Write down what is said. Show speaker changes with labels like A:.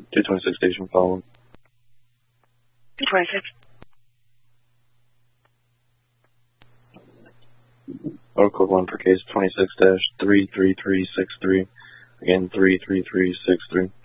A: 226 station following.
B: 226.
A: Auto code 1 for case 26-33363. Again, 33363.